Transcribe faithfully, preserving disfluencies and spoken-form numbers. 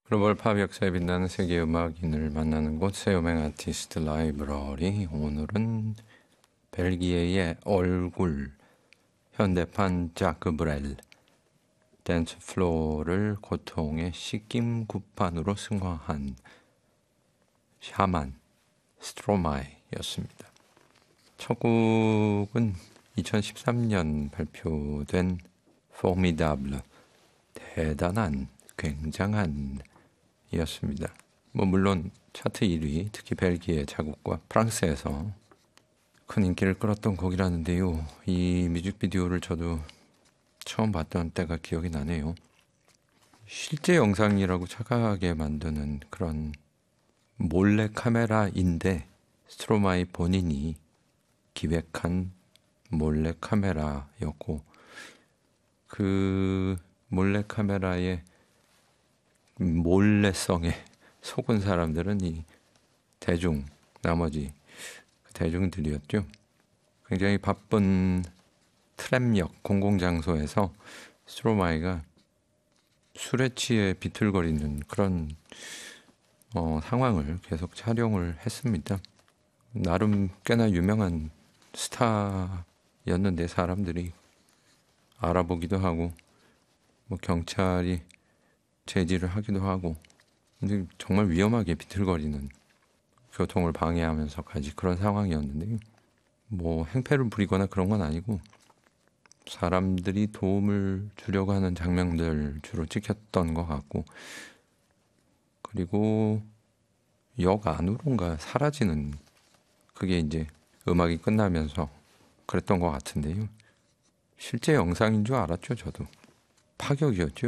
글로벌 팝 역사에 빛나는 세계 음악인을 만나는 곳 세우맹 아티스트 라이브러리. 오늘은 벨기에의 얼굴 현대판 자크 브렐 댄스 플로어를 고통의 식김구판으로 승화한 샤만 스트로마이였습니다. 첫 곡은 이천십삼 년 발표된 포미다블 대단한 굉장한 이었습니다. 뭐 물론 차트 일 위, 특히 벨기에 자국과 프랑스에서 큰 인기를 끌었던 곡이라는데요. 이 뮤직비디오를 저도 처음 봤던 때가 기억이 나네요. 실제 영상이라고 착각하게 만드는 그런 몰래 카메라인데 스트로마이 본인이 기획한 몰래 카메라였고 그 몰래 카메라의 몰래성에 속은 사람들은 이 대중, 나머지 대중들이었죠. 굉장히 바쁜 트램역 공공장소에서 스트로마이가 술에 취해 비틀거리는 그런 어, 상황을 계속 촬영을 했습니다. 나름 꽤나 유명한 스타였는데 사람들이 알아보기도 하고 뭐 경찰이 제지를 하기도 하고, 근데 정말 위험하게 비틀거리는, 교통을 방해하면서까지 그런 상황이었는데 뭐 행패를 부리거나 그런 건 아니고 사람들이 도움을 주려고 하는 장면들 주로 찍혔던 것 같고, 그리고 역 안으로인가 사라지는, 그게 이제 음악이 끝나면서 그랬던 것 같은데요. 실제 영상인 줄 알았죠. 저도 파격이었죠.